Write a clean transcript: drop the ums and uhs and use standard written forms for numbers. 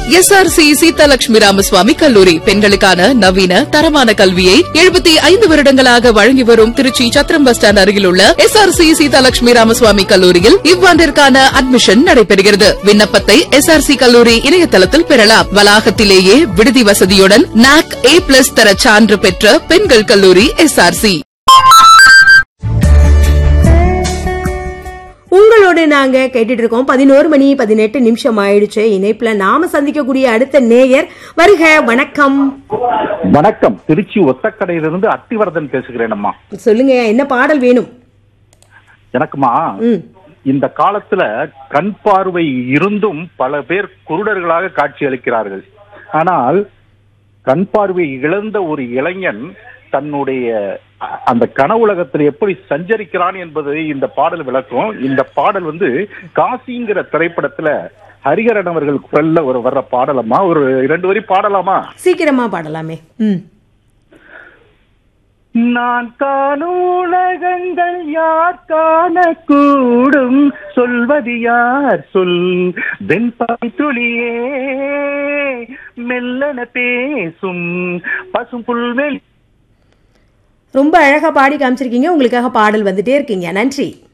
SRC Seethalakshmi Ramaswamy கல்லூரி பெண்களுக்கான நவீன தரமான கல்வியை 75 வருடங்களாக வழங்கி வரும் திருச்சி சத்திரம் பஸ் ஸ்டாண்ட் அருகில் உள்ள SRC சீதாலட்சுமி ராமசுவாமி கல்லூரியில் இவ்வாண்டிற்கான அட்மிஷன் நடைபெறுகிறது. விண்ணப்பத்தை SRC கல்லூரி இணையதளத்தில் பெறலாம். வளாகத்திலேயே விடுதி வசதியுடன் NAC A+ தர சான்று பெற்ற பெண்கள் கல்லூரி SRC. உங்களோட நாங்க கேட்டுட்டு இருக்கோம். 11:18 ஆயிடுச்சு. இணைப்புல நாம சந்திக்கக்கூடிய அடுத்த நேயர் வருக. வணக்கம். வணக்கம். திருச்சி ஒத்தக்கடையிலிருந்து அத்திவர்தன் பேசுகிறேன் அம்மா. சொல்லுங்க, என்ன பாடல் வேணும்? எனக்குமா இந்த காலத்துல கண் பார்வை இருந்தும் பல பேர் குருடர்களாக காட்சி அளிக்கிறார்கள். ஆனால் கண் பார்வை இழந்த ஒரு இளைஞன் தன்னுடைய அந்த கனவுலகத்தில் எப்படி சஞ்சரிக்கிறான் என்பதை இந்த பாடல் விளக்கும். இந்த பாடல் காசிங்கிற திரைப்படத்துல ஹரிஹரன் அவர்கள் குரல்ல வர்ற பாடலம்மா. ஒரு 2 வரி பாடலாமா? சீக்கிரமா பாடலாமே. நான் காணும் உலகங்கள் யார் காணக்கூடும், சொல்வது யார் சொல், வெண்பாய் துளியே மெல்லன பேசும் பசும் புல்வெளி. ரொம்ப அழகா பாடி காமிச்சிருக்கீங்க. உங்களுக்காக பாடல் வந்துட்டே இருக்கீங்க. நன்றி.